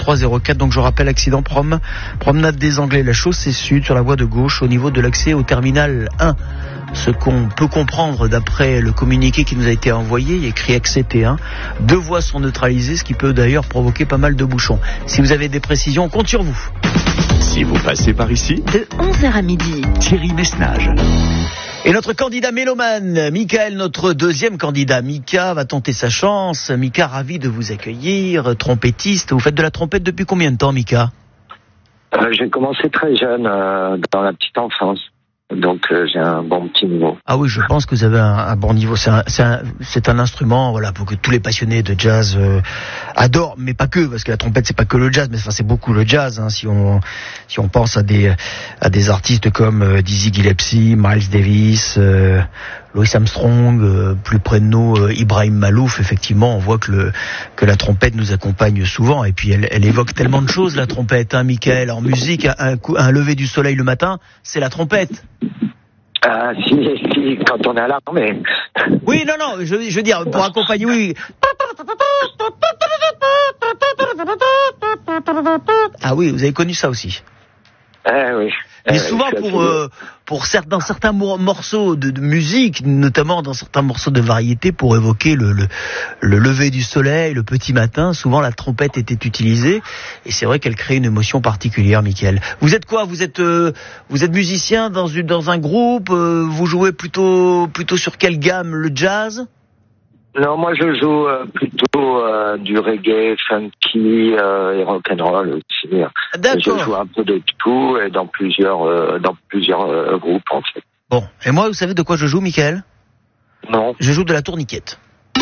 03 04. Donc je rappelle, accident promenade des Anglais, la chaussée sud sur la voie de gauche au niveau de l'accès au terminal 1. Ce qu'on peut comprendre d'après le communiqué qui nous a été envoyé, il y a écrit accès T1. 2 voies sont neutralisées, ce qui peut d'ailleurs provoquer pas mal de bouchons. Si vous avez des précisions, on compte sur vous. Si vous passez par ici, de 11h à midi, Thierry Messnage. Et notre candidat mélomane, Michael, notre deuxième candidat. Mika va tenter sa chance. Mika, ravi de vous accueillir, trompettiste. Vous faites de la trompette depuis combien de temps, Mika ? J'ai commencé très jeune, dans la petite enfance. Donc j'ai un bon petit niveau. Ah oui, je pense que vous avez un bon niveau. C'est un instrument, voilà, pour que tous les passionnés de jazz adorent, mais pas que, parce que la trompette c'est pas que le jazz, mais enfin c'est beaucoup le jazz. Hein, si on pense à des artistes comme Dizzy Gillespie, Miles Davis, Louis Armstrong, plus près de nous Ibrahim Malouf. Effectivement, on voit que la trompette nous accompagne souvent. Et puis elle évoque tellement de choses, la trompette, hein, Michael. En musique, un lever du soleil le matin, c'est la trompette. Si, quand on est à l'armée. Oui, non, je veux dire, pour accompagner, oui. Ah oui, vous avez connu ça aussi. Oui. Mais souvent dans certains morceaux de musique, notamment dans certains morceaux de variété, pour évoquer le lever du soleil, le petit matin, souvent la trompette était utilisée, et c'est vrai qu'elle crée une émotion particulière, Mickaël. Vous êtes quoi ? Vous êtes musicien dans un groupe, vous jouez plutôt sur quelle gamme ? Le jazz ? Non, moi je joue plutôt du reggae, funky et rock'n'roll aussi. D'accord. Je joue un peu de tout et dans plusieurs groupes en fait. Bon, et moi, vous savez de quoi je joue, Mickaël ? Non. Je joue de la tourniquette.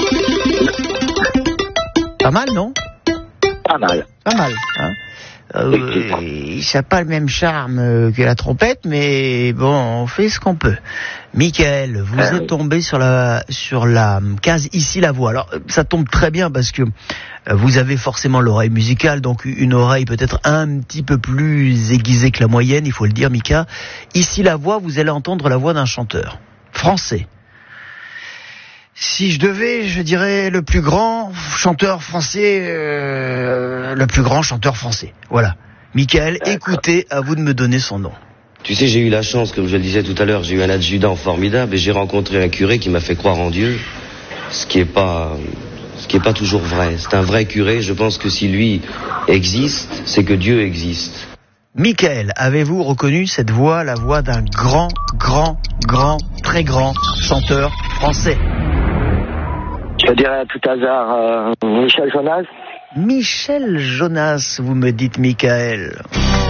Pas mal, non ? Pas mal. Hein. Ça n'a pas le même charme que la trompette, mais bon, on fait ce qu'on peut. Mickaël, vous êtes tombé sur la case Ici la voix. Alors, ça tombe très bien parce que vous avez forcément l'oreille musicale, donc une oreille peut-être un petit peu plus aiguisée que la moyenne, il faut le dire, Mika. Ici la voix, vous allez entendre la voix d'un chanteur français. Si je devais, je dirais le plus grand chanteur français. Voilà. Mickaël, écoutez, à vous de me donner son nom. Tu sais, j'ai eu la chance, comme je le disais tout à l'heure, j'ai eu un adjudant formidable et j'ai rencontré un curé qui m'a fait croire en Dieu, ce qui est pas toujours vrai. C'est un vrai curé, je pense que si lui existe, c'est que Dieu existe. Mickaël, avez-vous reconnu cette voix, la voix d'un grand, très grand chanteur français ? Je dirais à tout hasard Michel Jonas. Michel Jonas, vous me dites, Mickaël.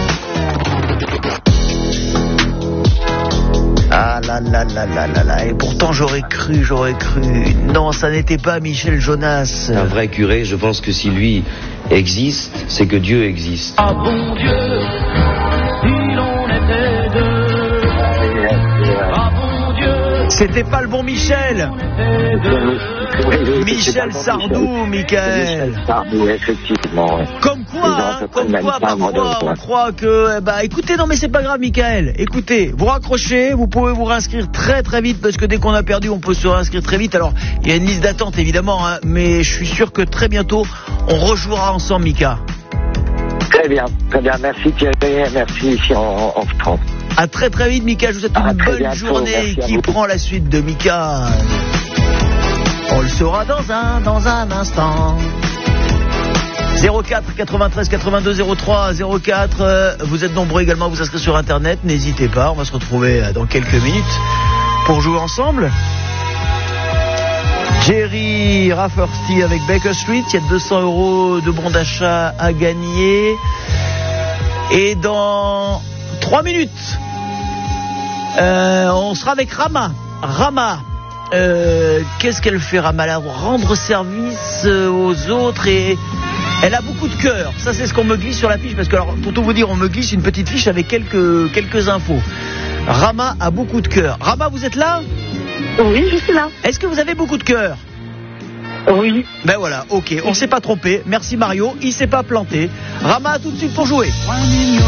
Ah là, et pourtant j'aurais cru. Non, ça n'était pas Michel Jonas. Un vrai curé, je pense que si lui existe, c'est que Dieu existe. Ah bon Dieu, si l'on était deux. Ah bon Dieu. C'était pas le bon Michel. Michel Sardou, Mickaël. Michel Sardou, effectivement. Ouais. Comme quoi, parfois, on croit que... écoutez, non mais c'est pas grave, Mickaël. Écoutez, vous raccrochez, vous pouvez vous réinscrire très très vite, parce que dès qu'on a perdu, on peut se réinscrire très vite. Alors, il y a une liste d'attente, évidemment, hein, mais je suis sûr que très bientôt, on rejouera ensemble, Mika. Très bien. Merci Thierry, merci ici en France. À très très vite, Mika, je vous souhaite une bonne journée qui prend la suite de Mika. On le saura dans un instant. 04 93 82 03 04. Vous êtes nombreux également à vous inscrire sur internet. N'hésitez pas, on va se retrouver dans quelques minutes pour jouer ensemble. Jerry Rafferty avec Baker Street. Il y a 200 € de bons d'achat à gagner. Et dans 3 minutes, on sera avec Rama. Qu'est-ce qu'elle fait, Rama? Rendre service aux autres, et elle a beaucoup de cœur. Ça, c'est ce qu'on me glisse sur la fiche, parce que, alors, pour tout vous dire, on me glisse une petite fiche avec quelques infos. Rama a beaucoup de cœur. Rama, vous êtes là? Oui, je suis là. Est-ce que vous avez beaucoup de cœur? Oui. Ben voilà, ok, on s'est pas trompé. Merci Mario, il s'est pas planté. Rama, tout de suite pour jouer.